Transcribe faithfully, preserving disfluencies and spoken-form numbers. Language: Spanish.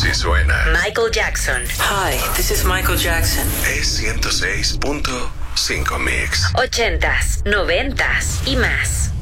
Así suena. Michael Jackson. Hi, this is Michael Jackson. Es ciento seis punto cinco Mix. Ochentas, noventas y más.